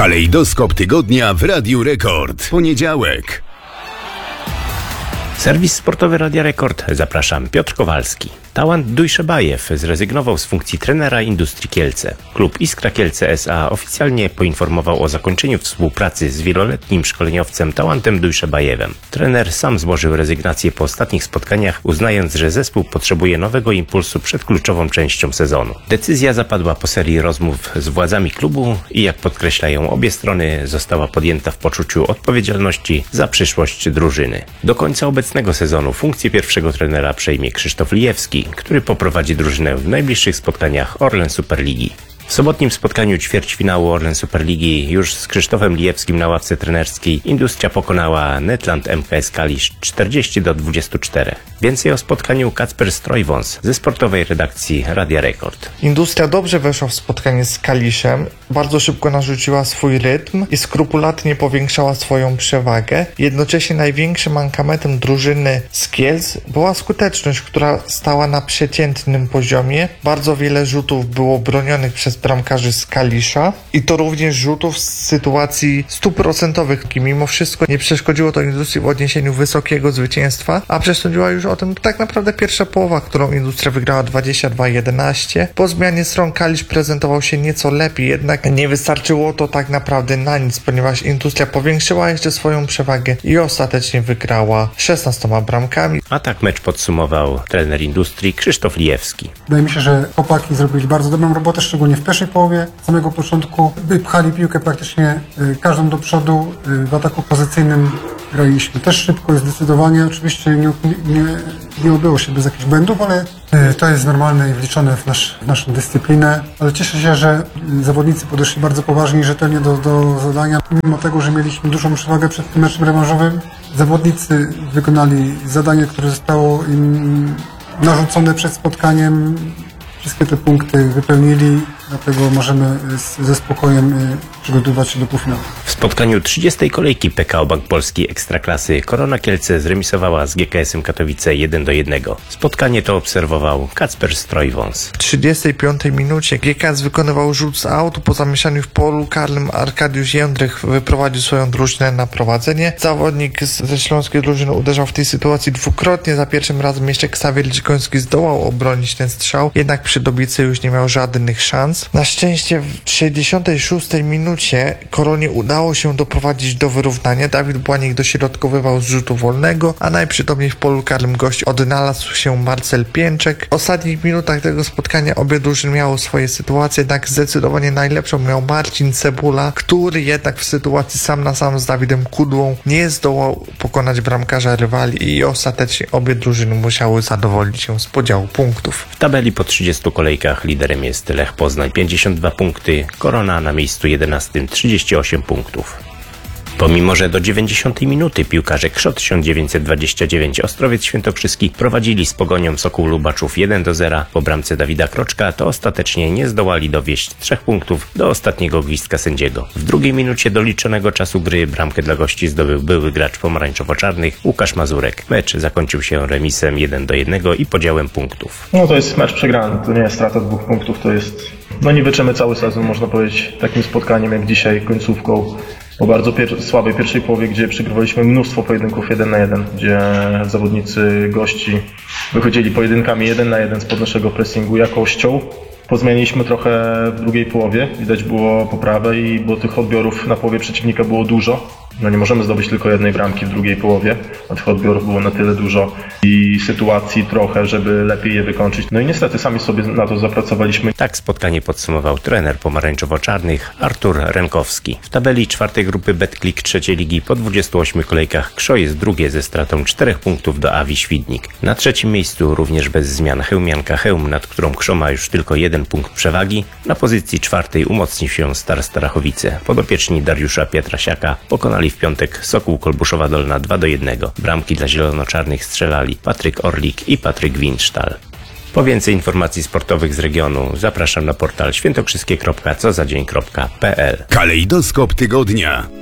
Kalejdoskop tygodnia w Radiu Rekord. Poniedziałek. Serwis sportowy Radia Rekord. Zapraszam, Piotr Kowalski. Tałant Dujszebajew zrezygnował z funkcji trenera Industrii Kielce. Klub Iskra Kielce S.A. oficjalnie poinformował o zakończeniu współpracy z wieloletnim szkoleniowcem Tałantem Dujszebajewem. Trener sam złożył rezygnację po ostatnich spotkaniach, uznając, że zespół potrzebuje nowego impulsu przed kluczową częścią sezonu. Decyzja zapadła po serii rozmów z władzami klubu i, jak podkreślają obie strony, została podjęta w poczuciu odpowiedzialności za przyszłość drużyny. Do końca obecnego sezonu funkcję pierwszego trenera przejmie Krzysztof Lijewski, który poprowadzi drużynę w najbliższych spotkaniach Orlen Superligi. W sobotnim spotkaniu ćwierćfinału Orlen Superligi już z Krzysztofem Lijewskim na ławce trenerskiej Industria pokonała Netland MKS Kalisz 40-24. Więcej o spotkaniu Kacper Strojwąs ze sportowej redakcji Radia Rekord. Industria dobrze weszła w spotkanie z Kaliszem, bardzo szybko narzuciła swój rytm i skrupulatnie powiększała swoją przewagę. Jednocześnie największym mankamentem drużyny z Kielc była skuteczność, która stała na przeciętnym poziomie. Bardzo wiele rzutów było bronionych przez bramkarzy z Kalisza i to również rzutów z sytuacji 100%. Mimo wszystko nie przeszkodziło to Industrii w odniesieniu wysokiego zwycięstwa, a przesądziła już o tym tak naprawdę pierwsza połowa, którą Industria wygrała 22-11. Po zmianie stron Kalisz prezentował się nieco lepiej, jednak nie wystarczyło to tak naprawdę na nic, ponieważ Industria powiększyła jeszcze swoją przewagę i ostatecznie wygrała 16 bramkami. A tak mecz podsumował trener Industrii Krzysztof Lijewski. Wydaje mi się, że chłopaki zrobili bardzo dobrą robotę, szczególnie w pierwszej połowie. Z samego początku wypchali piłkę praktycznie każdą do przodu. W ataku pozycyjnym graliśmy też szybko i zdecydowanie. Oczywiście nie obyło się bez jakichś błędów, ale to jest normalne i wliczone w naszą dyscyplinę. Ale cieszę się, że zawodnicy podeszli bardzo poważnie i rzetelnie do zadania. Mimo tego, że mieliśmy dużą przewagę przed tym meczem rewanżowym, zawodnicy wykonali zadanie, które zostało im narzucone przed spotkaniem. Wszystkie te punkty wypełnili, dlatego możemy ze spokojem przygotowywać się do półfinału. W spotkaniu 30. kolejki PKO Bank Polski Ekstraklasy Korona Kielce zremisowała z GKS-em Katowice 1-1. Spotkanie to obserwował Kacper Strojwąs. W 35 minucie GKS wykonywał rzut z autu. Po zamieszaniu w polu karnym Arkadiusz Jędrych wyprowadził swoją drużynę na prowadzenie. Zawodnik ze śląskiej drużyny uderzał w tej sytuacji dwukrotnie. Za pierwszym razem jeszcze Ksawier Liczkoński zdołał obronić ten strzał, jednak przydobicy już nie miał żadnych szans. Na szczęście w 66 minucie Koronie udało się doprowadzić do wyrównania. Dawid Błanik dośrodkowywał z rzutu wolnego, a najprzytomniej w polu karnym gości odnalazł się Marcel Pięczek. W ostatnich minutach tego spotkania obie drużyny miały swoje sytuacje, jednak zdecydowanie najlepszą miał Marcin Cebula, który jednak w sytuacji sam na sam z Dawidem Kudłą nie zdołał pokonać bramkarza rywali i ostatecznie obie drużyny musiały zadowolić się z podziału punktów. W tabeli po 30 kolejkach liderem jest Lech Poznań 52 punkty, Korona na miejscu 11 38 punktów. Pomimo, że do 90 minuty piłkarze Krzot 1929 Ostrowiec Świętokrzyski prowadzili z Pogonią Sokół Lubaczów 1-0 po bramce Dawida Kroczka, to ostatecznie nie zdołali dowieść 3 punktów do ostatniego gwizdka sędziego. W drugiej minucie doliczonego czasu gry bramkę dla gości zdobył były gracz pomarańczowo-czarnych Łukasz Mazurek. Mecz zakończył się remisem 1-1 i podziałem punktów. To jest mecz przegrany, to nie jest strata 2 punktów, to jest... nie wyczymy cały sezon, można powiedzieć, takim spotkaniem jak dzisiaj, końcówką. Po bardzo słabej pierwszej połowie, gdzie przegrywaliśmy mnóstwo pojedynków 1-1, gdzie zawodnicy gości wychodzili pojedynkami 1-1 spod naszego pressingu jakością. Pozmieniliśmy trochę w drugiej połowie, widać było poprawę bo tych odbiorów na połowie przeciwnika było dużo. Nie możemy zdobyć tylko jednej bramki w drugiej połowie, a tych odbiorów było na tyle dużo i sytuacji trochę, żeby lepiej je wykończyć. I niestety sami sobie na to zapracowaliśmy. Tak spotkanie podsumował trener pomarańczowo-czarnych Artur Renkowski. W tabeli 4. grupy Betclic 3. ligi po 28 kolejkach Krzo jest drugie ze stratą 4 punktów do Awi Świdnik. Na 3. miejscu również bez zmian Chełmianka Chełm, nad którą Krzo ma już tylko 1 punkt przewagi. Na pozycji 4. umocnił się Star Starachowice. Podopieczni Dariusza Pietrasiaka pokonali w piątek Sokół Kolbuszowa Dolna 2-1. Bramki dla zielono-czarnych strzelali Patryk Orlik i Patryk Windsztal. Po więcej informacji sportowych z regionu zapraszam na portal świętokrzyskie.cozadzień.pl. Kalejdoskop tygodnia.